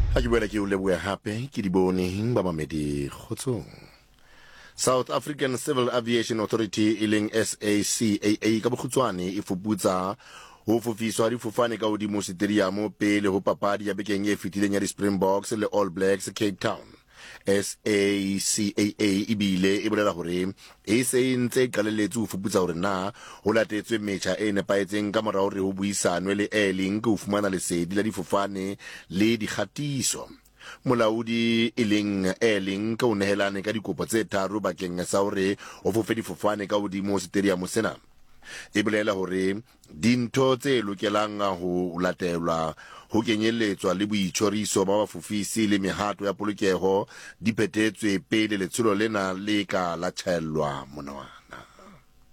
Ha ke boela ke o leboha hape ke di bone ba mamedi kgotsong. South African Civil Aviation Authority ileng SACAA ka bokhutswane e fuputsa ho fufiswa difofane ka hodimo stadium pele ho papadi ya bekeng e fetileng ya di-Springboks le All Blacks Cape Town. SACAA ibile e bolela hore e se ntse qalelletse ho fuputsa hore na ho latetswe metjha e nepaetseng ka morao hore ho buisanwe le Airlink ho fumana lesedi la difofane le dikgatiso. Molaodi ileng Airlink o nehelane ka dikopo tse tharo bakeng sa hore o fofe difofane ka hodimo stadium sena. E bolela hore dintho tse lokelang ho latelwa ho kenyelletswa le boitshoriso ba bafofisi le mehato ya polokeho di phethetswe pele letsholo lena le ka la tjhaellwa monwana.